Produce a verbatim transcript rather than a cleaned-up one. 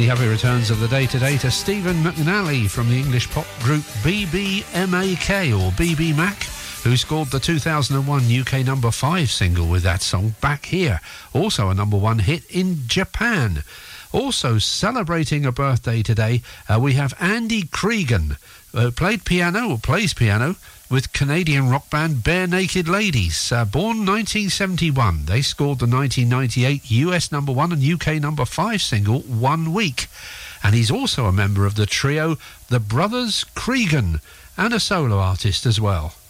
Many happy returns of the day today to Stephen McNally from the English pop group B B M A K, or B B Mac, who scored the two thousand one U K number five single with that song, Back Here. Also a number one hit in Japan. Also celebrating a birthday today, uh, we have Andy Cregan, who played piano, or plays piano, with Canadian rock band Bare Naked Ladies. Uh, born nineteen seventy-one, they scored the nineteen ninety-eight U S number one and U K number five single One Week. And he's also a member of the trio The Brothers Cregan, and a solo artist as well.